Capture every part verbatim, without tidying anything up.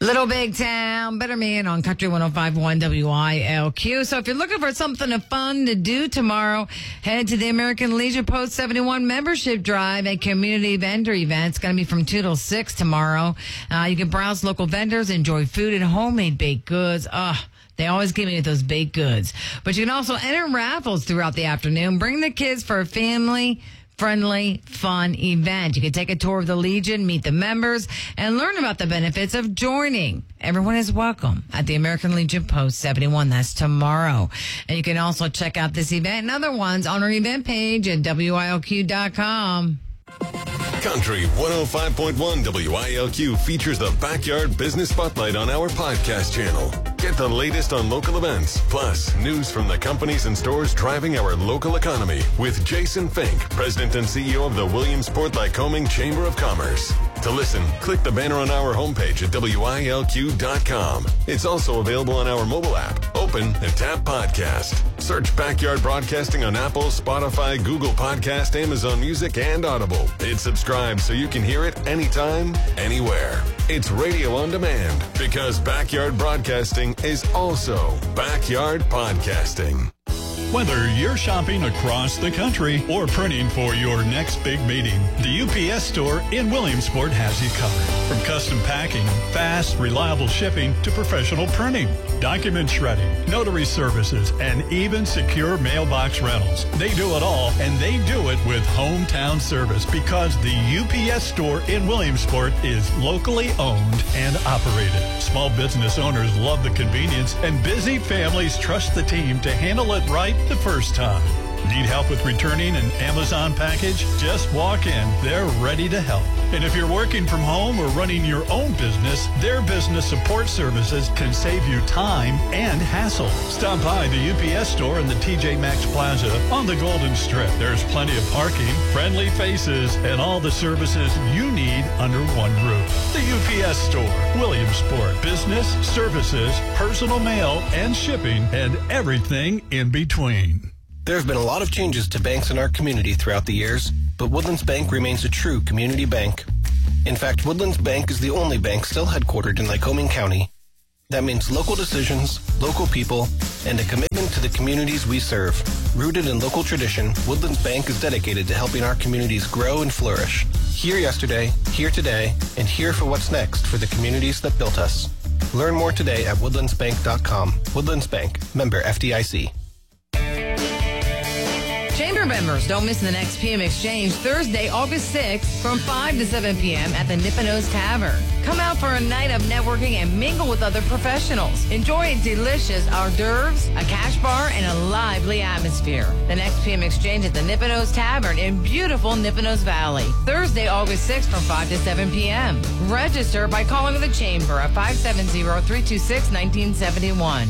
Little Big Town, Better Man on Country one oh five point one W I L Q. So if you're looking for something fun to do tomorrow, head to the American Legion Post seventy-one membership drive and community vendor event. It's going to be from two till six tomorrow. Uh, you can browse local vendors, enjoy food and homemade baked goods. Ugh. They always give me those baked goods. But you can also enter raffles throughout the afternoon. Bring the kids for a family-friendly, fun event. You can take a tour of the Legion, meet the members, and learn about the benefits of joining. Everyone is welcome at the American Legion Post seventy-one. That's tomorrow. And you can also check out this event and other ones on our event page at W I L Q dot com. Country one oh five point one W I L Q features the Backyard Business Spotlight on our podcast channel. Get the latest on local events, plus news from the companies and stores driving our local economy with Jason Fink, President and C E O of the Williamsport Lycoming Chamber of Commerce. To listen, click the banner on our homepage at W I L Q dot com. It's also available on our mobile app. Open and tap podcast. Search Backyard Broadcasting on Apple, Spotify, Google Podcast, Amazon Music, and Audible. Hit subscribe so you can hear it anytime, anywhere. It's radio on demand because Backyard Broadcasting is also Backyard Podcasting. Whether you're shopping across the country or printing for your next big meeting, the U P S store in Williamsport has you covered. From custom packing, fast, reliable shipping to professional printing, document shredding, notary services, and even secure mailbox rentals. They do it all, and they do it with hometown service because the U P S store in Williamsport is locally owned and operated. Small business owners love the convenience, and busy families trust the team to handle it right the first time. Need help with returning an Amazon package? Just walk in. They're ready to help. And if you're working from home or running your own business, their business support services can save you time and hassle. Stop by the U P S store in the T J Maxx Plaza on the Golden Strip. There's plenty of parking, friendly faces, and all the services you need under one roof. The U P S store, Williamsport. Business, services, personal mail, and shipping, and everything in between. There have been a lot of changes to banks in our community throughout the years, but Woodlands Bank remains a true community bank. In fact, Woodlands Bank is the only bank still headquartered in Lycoming County. That means local decisions, local people, and a commitment to the communities we serve. Rooted in local tradition, Woodlands Bank is dedicated to helping our communities grow and flourish. Here yesterday, here today, and here for what's next for the communities that built us. Learn more today at woodlands bank dot com. Woodlands Bank, member F D I C. Chamber members, don't miss the next P M Exchange Thursday, August sixth from five to seven p.m. at the Nipponos Tavern. Come out for a night of networking and mingle with other professionals. Enjoy delicious hors d'oeuvres, a cash bar, and a lively atmosphere. The next P M Exchange at the Nipponos Tavern in beautiful Nipponos Valley. Thursday, August sixth from five to seven p.m. Register by calling the Chamber at five seven zero, three two six, one nine seven one.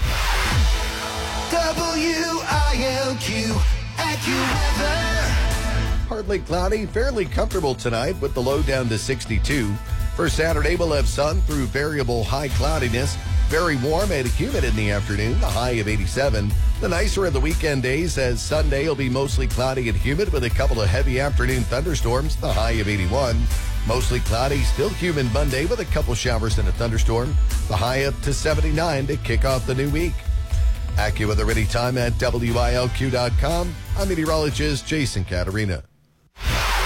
W I L Q. AccuWeather. Partly cloudy, fairly comfortable tonight with the low down to sixty-two. For Saturday, we'll have sun through variable high cloudiness. Very warm and humid in the afternoon, the high of eighty-seven. The nicer of the weekend days as Sunday will be mostly cloudy and humid with a couple of heavy afternoon thunderstorms, the high of eighty-one. Mostly cloudy, still humid Monday with a couple showers and a thunderstorm, the high up to seventy-nine to kick off the new week. AccuWeather anytime at W I L Q dot com. I'm meteorologist Jason Caterina.